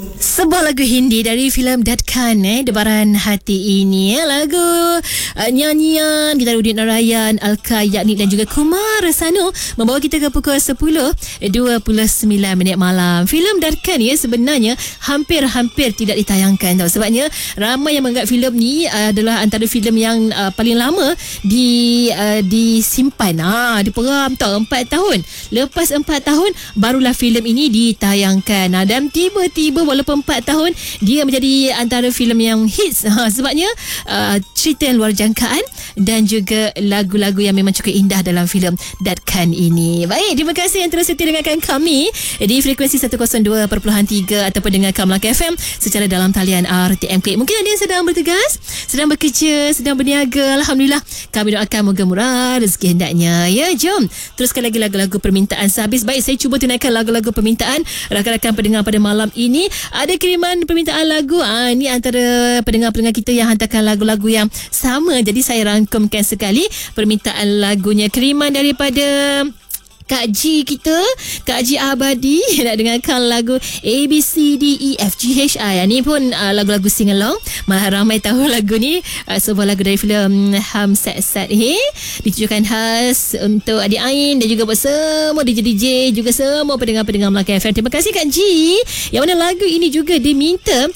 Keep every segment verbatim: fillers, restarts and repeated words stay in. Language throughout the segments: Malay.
Sebuah lagu Hindi dari filem Datkan eh, Debaran Hati ini eh. Lagu uh, nyanyian kita Udin Narayan, Alka Yakni dan juga Kumar Sanu membawa kita ke pukul sepuluh dua puluh sembilan minit malam. Filem Datkan ni eh, sebenarnya hampir-hampir tidak ditayangkan tau. Sebabnya ramai yang menganggap filem ni uh, adalah antara filem yang uh, paling lama di uh, disimpan. Ha, diperam tau, empat tahun. Lepas empat tahun barulah filem ini ditayangkan. Ha, dan tiba-tiba walaupun empat tahun dia menjadi antara filem yang hits. Ha, sebabnya uh, cerita yang luar jangkaan dan juga lagu-lagu yang memang cukup indah dalam filem Datkan ini. Baik, terima kasih yang terus setia dengarkan kami di frekuensi seratus dua perpuluhan tiga ataupun dengarkan Melaka F M secara dalam talian R T M K. Mungkin ada yang sedang bertugas, sedang bekerja, sedang berniaga. Alhamdulillah, kami doakan moga murah rezeki hendaknya. Ya, jom teruskan lagi lagu-lagu permintaan sehabis. Baik, saya cuba tunaikan lagu-lagu permintaan rakan-rakan pendengar pada malam ini. Ada kiriman permintaan lagu. Ah, ini antara pendengar-pendengar kita yang hantarkan lagu-lagu yang sama. Jadi saya rangkumkan sekali permintaan lagunya. Kiriman daripada Kak G kita, Kak G Abadi nak dengarkan lagu A B C D E F G H I. Ini pun uh, lagu-lagu sing along. Malah ramai tahu lagu ni. Uh, sebuah lagu dari filem Ham Sat Sat He, ditujukan khas untuk Adik Ain dan juga buat semua D J D J, juga semua pendengar-pendengar Melaka F M. Terima kasih Kak G. Yang mana lagu ini juga diminta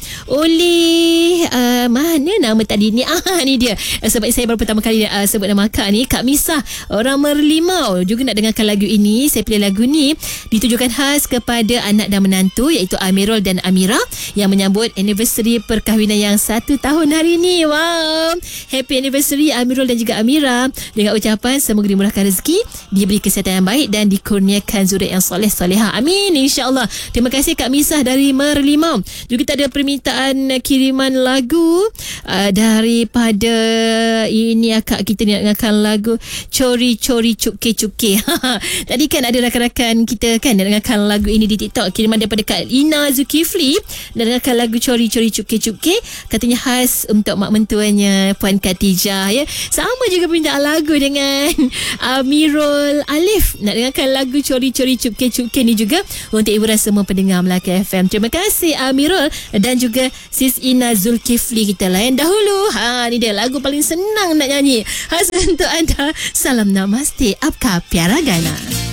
oleh uh, mana nama tadi ni? Ah, ni dia. Uh, sebab saya baru pertama kali uh, sebut nama Kak ni, Kak Misah orang Merlimau juga nak dengarkan lagu ini. Saya pilih lagu ni ditujukan khas kepada anak dan menantu iaitu Amirul dan Amira yang menyambut anniversary perkahwinan yang satu tahun hari ni. Wow, happy anniversary Amirul dan juga Amira. Dengan ucapan semoga dimurahkan rezeki, diberi kesihatan yang baik dan dikurniakan zuriat yang soleh soleha. Amin, insya-Allah. Terima kasih Kak Misah dari Merlimau. Juga kita ada permintaan kiriman lagu uh, daripada ini akak kita ni nak dengarkan lagu Cori Cori Cuke Cuke. Tadi kan ada rakan-rakan kita kan dengarkan lagu ini di TikTok. Kiriman daripada Kak Ina Zulkifli dan dengarkan lagu Cori Cori Cuke Cuke. Katanya khas untuk mak mentuanya Puan Khatijah ya. Sama juga permintaan lagu dengan Amirul Alif. Nak dengarkan lagu Cori Cori Cuke Cuke ni juga untuk hiburan semua pendengar Melaka F M. Terima kasih Amirul dan juga Sis Ina Zulkifli kita lain dahulu. Ha, ni dia lagu paling senang nak nyanyi. Khas untuk anda. Salam Namaste. Apka Piara Gana.